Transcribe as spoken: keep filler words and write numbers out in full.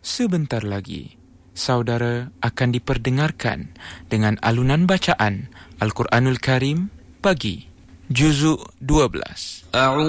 Sebentar lagi, saudara akan diperdengarkan dengan alunan bacaan Al-Quranul Karim pagi, juzuk dua belas.